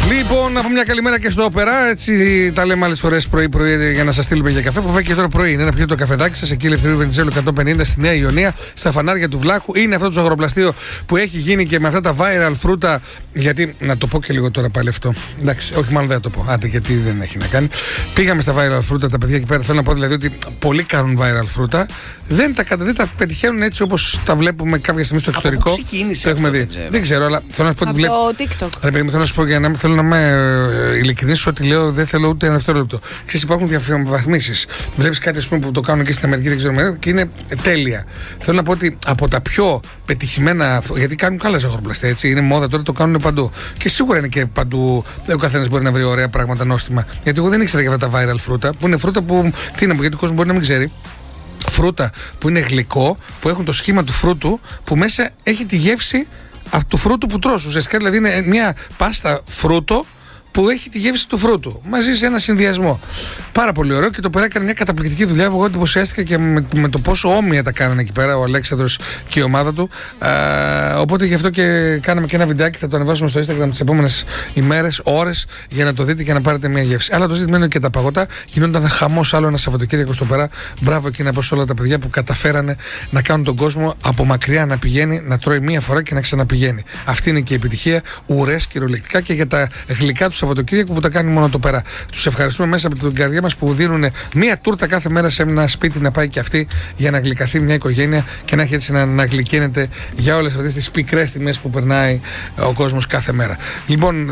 Λοιπόν, να πούμε μια καλημέρα και στο Όπερα. Έτσι τα λέμε άλλες φορές πρωί-πρωί για να σας στείλουμε για καφέ. Που φάει και τώρα πρωί. Είναι να πιείτε το καφεδάκι σας εκεί, Ελευθερίου Βενιζέλου 150 στη Νέα Ιωνία, στα φανάρια του Βλάχου. Είναι αυτό το ζωγροπλαστείο που έχει γίνει και με αυτά τα viral φρούτα. Γιατί, να το πω και λίγο τώρα πάλι αυτό. Εντάξει, όχι, μάλλον δεν θα το πω. Άντε, γιατί δεν έχει να κάνει. Πήγαμε στα viral φρούτα, τα παιδιά εκεί πέρα. Θέλω να πω δηλαδή ότι πολλοί κάνουν viral φρούτα. Δεν τα πετυχαίνουν έτσι όπως τα βλέπουμε κάποια στιγμή στο εξωτερικό. Το έχουμε δει. Δεν ξέρω, αλλά θέλω να πω ότι από το TikTok. Θέλω να σου πω για να θέλω να είμαι ειλικρινής ότι λέω δεν θέλω ούτε ένα δευτερόλεπτο. Ξέρεις, υπάρχουν διαφημίσεις. Βλέπεις κάτι ας πούμε, που το κάνουν και στην Αμερική, δεν ξέρω, και είναι τέλεια. Θέλω να πω ότι από τα πιο πετυχημένα. Γιατί κάνουν καλά ζωγροπλαστεία, έτσι. Είναι μόδα τώρα, το κάνουν παντού. Και σίγουρα είναι και παντού. Ο καθένας μπορεί να βρει ωραία πράγματα νόστιμα. Γιατί εγώ δεν ήξερα για αυτά τα viral φρούτα, που είναι φρούτα που. Τι είναι, γιατί ο κόσμος μπορεί να μην ξέρει. Φρούτα που είναι γλυκό, που έχουν το σχήμα του φρούτου, που μέσα έχει τη γεύση του φρούτου που τρως. Ουσιαστικά δηλαδή είναι μια πάστα φρούτο που έχει τη γεύση του φρούτου μαζί σε ένα συνδυασμό. Πάρα πολύ ωραίο και το πέρα έκανε μια καταπληκτική δουλειά. Εγώ εντυπωσιάστηκα και με το πόσο όμοια τα κάνανε εκεί πέρα ο Αλέξανδρος και η ομάδα του. Οπότε γι' αυτό και κάναμε και ένα βιντεάκι. Θα το ανεβάσουμε στο Instagram τις επόμενες ημέρες, ώρες, για να το δείτε και να πάρετε μια γεύση. Αλλά το ζητημένο είναι και τα παγωτά. Γινόταν χαμός άλλο ένα Σαββατοκύριακο στο πέρα. Μπράβο εκείνα προς όλα τα παιδιά που καταφέρανε να κάνουν τον κόσμο από μακριά να πηγαίνει, να τρώει μία φορά και να ξαναπηγαίνει. Αυτή είναι και η επιτυχία. Ουρές κυριολεκτικά και για τα γλυκά του Σαββατοκύριακο που τα κάνει μόνο το πέρα. Τους ευχαριστούμε μέσα από την καρδιά μας που δίνουν μία τούρτα κάθε μέρα σε ένα σπίτι να πάει και αυτή για να γλυκαθεί μια οικογένεια και να έχει έτσι να γλυκαίνεται για όλες αυτές τις πικρές τιμές που περνάει ο κόσμος κάθε μέρα. Λοιπόν,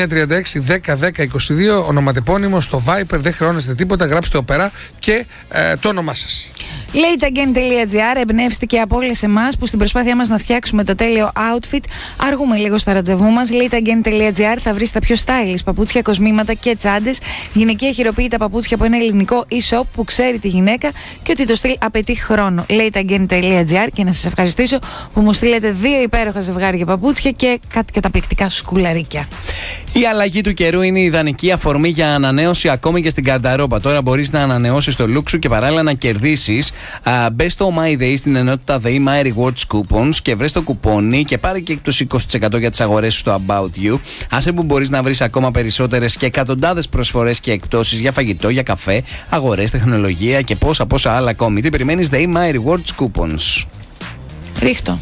6936-10-10-22 ονοματεπώνυμο στο Viper, δεν χρεώνεστε τίποτα, γράψτε Όπερα και το όνομά σας. Latagain.gr εμπνεύστηκε από όλες εμάς που στην προσπάθειά μας να φτιάξουμε το τέλειο outfit αργούμε λίγο στα ραντεβού μας. Latagain.gr θα βρει τα πιο stylish παπούτσια, κοσμήματα και τσάντες, γυναικεία χειροποίητα παπούτσια από ένα ελληνικό e-shop που ξέρει τη γυναίκα και ότι το στυλ απαιτεί χρόνο. Latagain.gr και να σας ευχαριστήσω που μου στείλετε 2 υπέροχα ζευγάρια παπούτσια και κάτι καταπληκτικά σκουλαρίκια. Η αλλαγή του καιρού είναι η ιδανική αφορμή για ανανέωση ακόμη και στην καρταρόπα. Τώρα μπορείς να ανανεώσεις το look σου και παράλληλα να κερδίσεις. Μπες στο My Day στην ενότητα The My Rewards Coupons και βρες το κουπόνι και πάρε και το 20% για τις αγορές σου στο About You. Άσε που μπορείς να βρεις ακόμα περισσότερες και εκατοντάδες προσφορές και εκπτώσεις για φαγητό, για καφέ, αγορές, τεχνολογία και πόσα άλλα ακόμη. Τι περιμένεις? The My Rewards Coupons. Ρίχτω.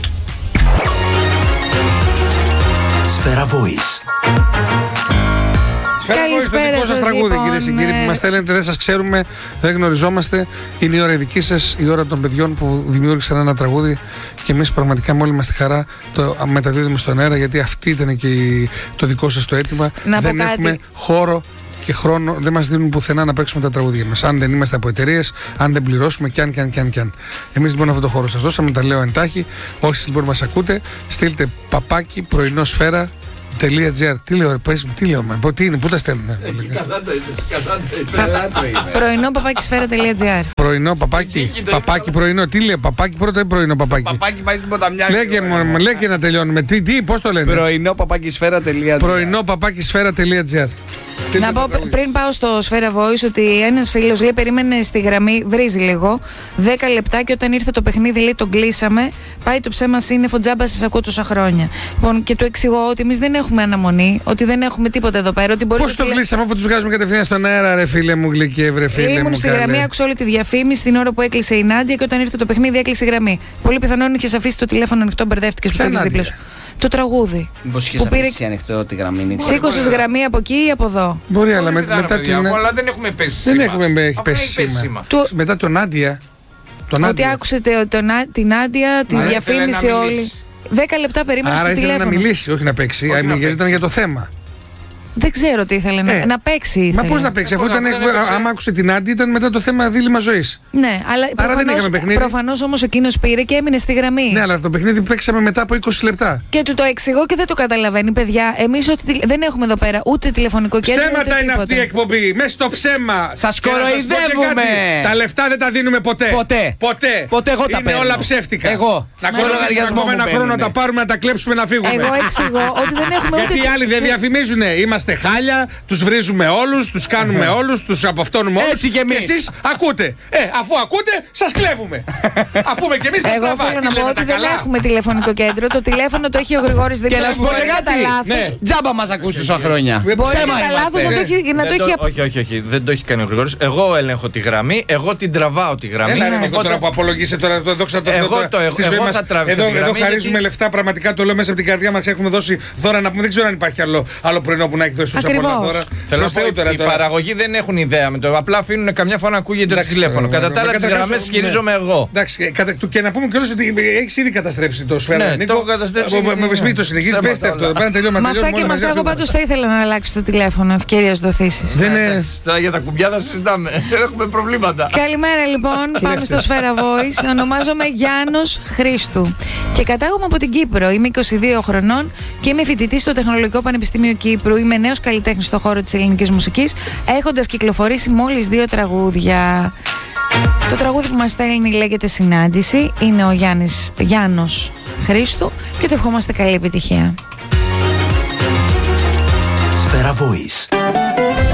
Σφαίρα Voice. Καλησπέρα σας, τραγούδι, κυρίες και κύριοι, που μας στέλνετε, δεν σας ξέρουμε, δεν γνωριζόμαστε. Είναι η ώρα η δική σας, η ώρα των παιδιών που δημιούργησαν ένα τραγούδι και εμείς πραγματικά με όλη μας τη χαρά το μεταδίδουμε στον αέρα, γιατί αυτή ήταν και το δικό σας το αίτημα. Δεν έχουμε χώρο και χρόνο, δεν μας δίνουν πουθενά να παίξουμε τα τραγούδια μας. Αν δεν είμαστε από εταιρείες, αν δεν πληρώσουμε κι αν. Εμείς λοιπόν αυτό το χώρο σας δώσαμε, τα λέω εντάχει. Όσοι λοιπόν μας ακούτε, στείλτε παπάκι πρωινό σφαίρα. .gr. Τι λέω, τι λέω, τι είναι, πού τα στέλνουμε? Πρωινό παπάκι-σφαίρα.gr. Πρωινό παπάκι πρωινό. Τι λέει, παπάκι πρώτο ή πρωινό παπάκι? Παπάκι πάει στην ποταμιά. Λέγε να τελειώνουμε. Τι, πώς το λένε? Πρωινό παπάκι-σφαίρα.gr. Πρωινό παπάκι-σφαίρα.gr. Να πω πριν πάω στο Σφαίρα Voice ότι ένας φίλος λέει περίμενε στη γραμμή, βρίζει λίγο 10 λεπτά και όταν ήρθε το παιχνίδι λέει τον κλείσαμε. Πάει το ψέμα σύννεφο, τζάμπα σας ακούω τόσα χρόνια. Λοιπόν, και του εξηγώ ότι εμείς δεν έχουμε αναμονή, ότι δεν έχουμε τίποτα εδώ πέρα. Πώς το κλείσαμε αφού τους βγάζουμε κατευθείαν στον αέρα, ρε φίλε μου γλυκέ, βρε φίλε μου. Ήμουν στη γραμμή, άκουσα όλη τη διαφήμιση την ώρα που έκλεισε η Νάντια και όταν ήρθε το παιχνίδι έκλεισε η γραμμή. Πολύ πιθανόν είχες αφήσει το τηλέφωνο ανοιχτό, μπερδεύτηκες που το έχεις δίπλα σου. Το τραγούδι. Μήπως είχες αφήσει ανοιχτό τη γραμμή? Σήκωσες γραμμή από εκεί ή από εδώ? Μπορεί, αλλά μετά την. Αλλά δεν έχουμε πέσει σήμα. Δεν έχουμε πέσει σήμα. Μετά τον Νάντια. Ότι άκουσε την Νάντια, τη διαφήμιση όλη. 10 λεπτά περίμενε στο τηλέφωνο. Άρα ήθελε να μιλήσει, όχι να παίξει. Γιατί ήταν για το θέμα. Δεν ξέρω τι ήθελε να παίξει. Μα πώς να παίξει, αφού άμα άκουσε την Άντι, ήταν μετά το θέμα δίλημμα ζωής. Ναι, αλλά προφανώς όμως εκείνος πήρε και έμεινε στη γραμμή. Ναι, αλλά το παιχνίδι παίξαμε μετά από 20 λεπτά. Και του το εξηγώ και δεν το καταλαβαίνει, παιδιά. Εμείς δεν έχουμε εδώ πέρα ούτε τηλεφωνικό κέντρο. Ψέματα είναι αυτή η εκπομπή. Μέσα στο ψέμα. Σας κοροϊδεύουμε. Τα λεφτά δεν τα δίνουμε ποτέ. Ποτέ εγώ τα παίρνω. Είναι όλα ψεύτικα. Εγώ. Να κολλήσουμε ένα χρόνο να τα πάρουμε, να τα κλέψουμε, να φύγουμε. Εγώ εξηγώ ότι δεν έχουμε ούτε. Γιατί οι άλλοι δεν διαφημίζουνε. είμαστε χάλια, τους βρίζουμε όλους, τους κάνουμε όλους, τους αποφτώνουμε όλους. Έτσι κι εμείς. Και εσείς ακούτε. Αφού ακούτε, σας κλέβουμε. Απούμε κι εμείς τα Εγώ στραβά. θέλω να Τι πω λέμε, ότι τα δεν καλά? έχουμε τηλεφωνικό κέντρο. Το τηλέφωνο το έχει ο Γρηγόρης. Δεν Και να σου πω μπορεί κάτι. κατά λάθος. Ναι. Τζάμπα μας ακούς τόσα χρόνια. Μπορεί Ψέμα κατά είμαστε. λάθος να το έχει. Όχι, δεν το έχει κάνει ο Γρηγόρης. Εγώ ελέγχω τη γραμμή, εγώ την τραβάω τη γραμμή. Έλα ρε Νίκο, Οπότε- τώρα που απολογείσαι τώρα, το δόξα τω Θεώ, Εγώ τώρα, στη ζωή εγώ μας. θα τράβηξα τη Εδώ γραμμή. χαρίζουμε γιατί- λεφτά, πραγματικά το λέω μέσα από την καρδιά μας. Έχουμε δώσει δώρα να πούμε. Δεν ξέρω αν υπάρχει άλλο πρωινό που να έχει δώσει τόσα πολλά Ακριβώς. δώρα. Θέλω να Προς Θεού πω, οι τώρα. παραγωγοί δεν έχουν ιδέα με το. Απλά αφήνουν καμιά φορά να ακούγεται το Εντάξει, τηλέφωνο. τώρα, Κατά τα άλλα, τις καταρχάς, γραμμές ναι. χειρίζομαι εγώ. Εντάξει, και να πούμε κιόλας ότι έχεις ήδη καταστρέψει το σφαίρα. Ναι, Νίκο. το έχω καταστρέψει ήδη, Με ναι. το συνεχίζεις, Ψέματα πέστε αυτό. όλα. Πάνε τελειώμα. Με αυτά και με αυτά, εγώ πάντως θα ήθελα να αλλάξει το τηλέφωνο. Ευκαιρίας δοθήσεις. Δεν είναι. Εντάξει, τώρα για τα κουμπιά θα συζητάμε. Έχουμε προβλήματα. Καλημέρα λοιπόν, πάμε στο Σφαίρα Voice. Ονομάζομαι Γιάννος Χρήστου και κατάγομαι από την Κύπρο. Είμαι 22 χρονών και είμαι φοιτητής στο Τεχνολογικό Πανεπιστήμιο Κύπρου. Είμαι νέος καλλιτέχνης στον χώρο της ελληνικής μουσικής, έχοντας κυκλοφορήσει μόλις 2 τραγούδια. Το τραγούδι που μας στέλνει λέγεται Συνάντηση, είναι ο Γιάννος Χρήστου και του ευχόμαστε καλή επιτυχία. Σφαίρα Voice.